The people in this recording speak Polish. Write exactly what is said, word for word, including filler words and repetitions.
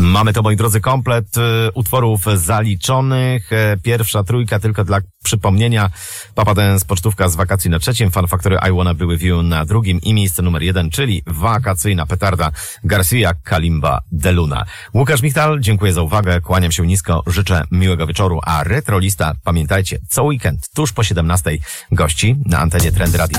Mamy to, moi drodzy, komplet y, utworów zaliczonych. E, pierwsza trójka tylko dla przypomnienia. Papa Dance, pocztówka z wakacji na trzecim, Fun Factory I Wanna Be With You na drugim i miejsce numer jeden, czyli wakacyjna petarda Garcia Kalimba de Luna. Łukasz Michtal, dziękuję za uwagę, kłaniam się nisko, życzę miłego wieczoru, a Retrolista, pamiętajcie, co weekend tuż po siedemnastej gości na antenie Trend Radio.